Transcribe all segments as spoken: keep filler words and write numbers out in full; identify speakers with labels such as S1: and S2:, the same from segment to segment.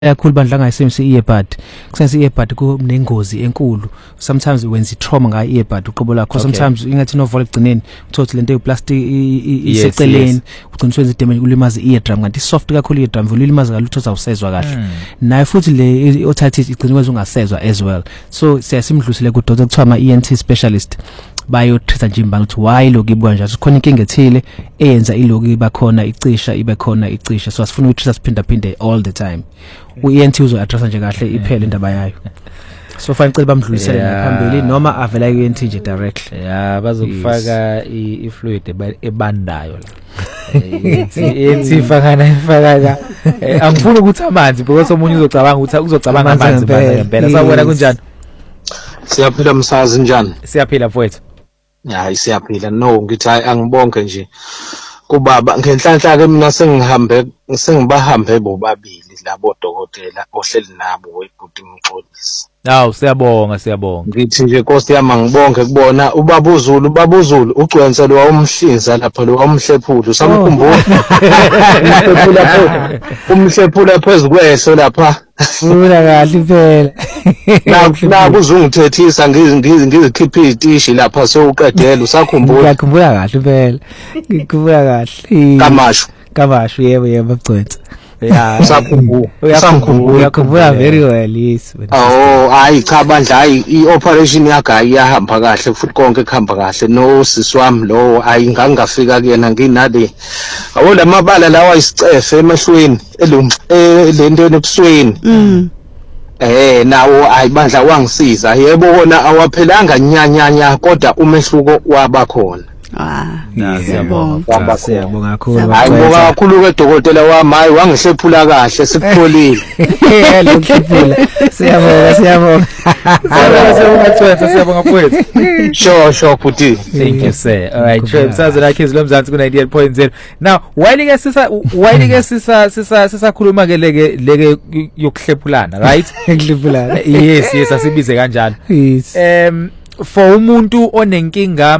S1: Kakhulu bandla ngayisebenzisa earbud kusebenzisa earbud kunengozi enkulu sometimes wenza itrauma nga earbud uqobo lakho sometimes ingathi novolo egcineni uthothi lento eyiplastic iseceleni ugcina uswenza idamage ulimaza eardrum kanti soft kakhulu eardrum ulimaza kalutho zawusezwa kahle naye futhi le otitis igcina kwenza ungasezwa as well so siyasimdlusile ku doctor kuthiwa ama E N T specialist bayo treat nje imbanga ukuthi why lokho ibuka njalo sikhona inkinga ethile eyenza ilokho iba khona icisha ibe khona icisha so asifuna ukuthi siphinda phinde all the time u E N T uzo address nje kahle iphele indaba yayo so fanele cela bamdlulisele ngaphambili noma avela ku E N T nje directly
S2: yeah bazokufaka i fluid ebandayo la E N T ifakana ifakana angifuni ukuthi amanzi because omunye uzocabanga ukuthi uzocabanga amanzi ngempela sawubona kunjani
S3: siyaphila msazi njani
S2: siyaphila mfowethu
S3: hayi siyaphila no ngithi angibonke nje kubaba ngenhlanhla ke mina sengihambe sengibahambe bobabili labo dokotela ohleli nabo webhuti Mxolisi
S2: hawu siyabonga siyabonga
S3: ngithi nje Nkosi yami ngibonke kubona ubaba uZulu ubaba uZulu ugcwense lo wamhlinza lapha lo wamhlephula usamkhumbula umhlephula pho umhlephula phezulu kwehlo lapha
S1: ufuna kahle phela
S3: na kuzungithethisa ngizikhipha izitishi lapha sewuqedela usakhumbula
S1: ngiyakhumbula kahle phela ngikhumbula kahle
S3: kamashu
S1: kamashu yebo yebo Mgcwense
S3: yeah usakhumbula
S1: usakhumbula uyakhumbula very well yes
S3: oh hayi cha bandla hayi ioperation yakhe iyahamba kahle futhi konke kuhamba kahle no sisi wami lo ayingangafika kuyena nginale awu lamabala lawa isicefe emehlweni elento ebusweni
S4: mm
S3: eh nawo ayibandla wangisiza yebo wona awaphelanga nyanyanya kodwa umehluko waba khona
S4: ah
S2: siyabonga
S1: siyabonga kakhulu
S3: hayi ngoba kakhulu ke dokotela wami hayi wangihlephula kahle sikupholile
S1: lokhiphula siyabonga siyabonga
S2: siyabonga siyabonga siyabonga mfowethu
S3: sure sure puti
S2: thank you sir all right trip saza la kids lo Mzansi ku ninety-eight point zero now why like sisa why like sisa sisa sisakhuluma ke leke leke yokuhlephulana right
S1: ukuhlephulana
S2: yes yes asibize kanjalo
S1: yes
S2: um for umuntu onenkinga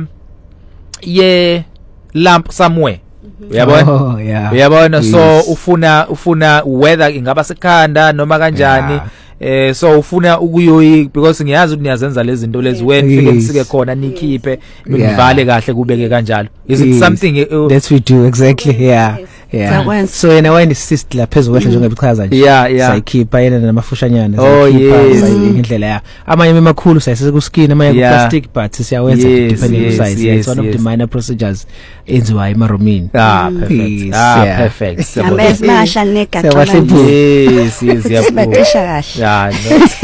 S2: ye lamp somewhere uyabona
S1: oh yeah
S2: uyabona so ufuna ufuna weather ingaba sekhanda noma kanjani eh so ufuna ukuyoyi because ngiyazi ukuthi niyazenza lezi zinto lezi when fike nisike khona nikhiphe nivale kahle kubeke kanjalo is it something uh,
S1: that we do exactly yeah yeah so yena wayini assist la phezulu kwehla njengobichaza nje
S2: yeah yeah
S1: sayikhipha yena namafushanyana
S2: oh yes
S1: indlela ya amanye emakhulu sayise ku skin amanye ku plastic but siyawenza depending size it's one of the minor procedures enziwa emaromini
S2: ah perfect ah perfect
S4: amesmasha negaxa
S2: yes yes
S4: sibaqesha kahle
S2: yeah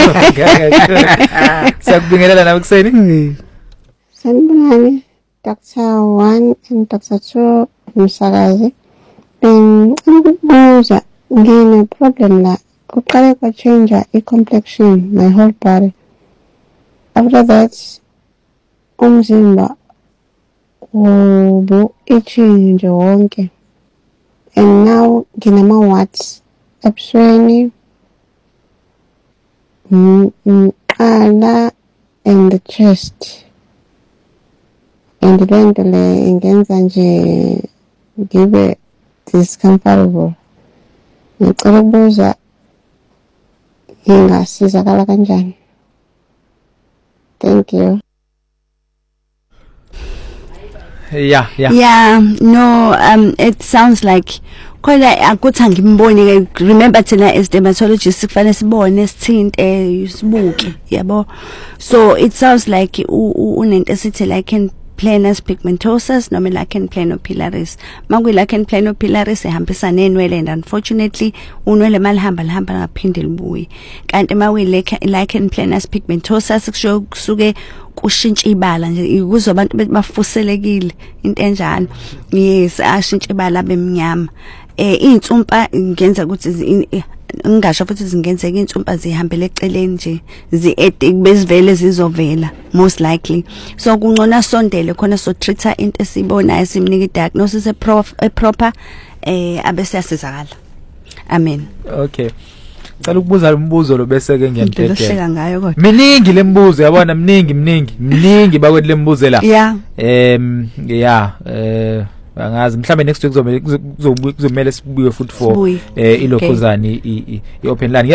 S2: sakubingelela nawe kuseni
S5: sanibonani doctor one and doctor two umsakazi um ukubuza ngine problem la kuqale kwa change i complexion my whole body after that umzimba ubu itching nje wonke and now nginama warts ebusweni mqala and the chest and then le ingenza nje ngibe discomfortable ngicela ukubuza ngingasizakala kanjani thank you
S2: yeah yeah
S4: yeah no um it sounds like kodwa akuthi ngimboni remember thina as dermatologists kufanele sibone sithinte sibuke yabo so it sounds like unento esithi lichen planus pigmentosus noma lichen planopilaris makuyi lichen planopilaris ehambisa nenwele and unfortunately unwele malihamba lihamba ngaphinde libuye kanti makuyi lichen planus pigmentosus kusho kusuke kushintsha ibala nje ukuze abantu bafuselekile into enjalo yes ashintsha ibala bemnyama eh insumpa ngenza ukuthi ngingasho futhi zingenzeka insumpa zihambele eceleni nje zi bezivele zizovela most likely so kungcona sondele khona so treater into esibonayo simnika diagnosis e proper eh abese yasizakala amen
S2: okay Cala ukubuza umbuzo lo bese ke ngiyamthethe.
S4: Ngihleka ngayo kodwa.
S2: Miningi lembuzo yabona miningi miningi miningi bakwethi lembuzo la.
S4: Yeah.
S2: Em yeah eh angazi mhlambe next week kuzomela kuzomela sibuye futhi for eh ilokhuzani i open line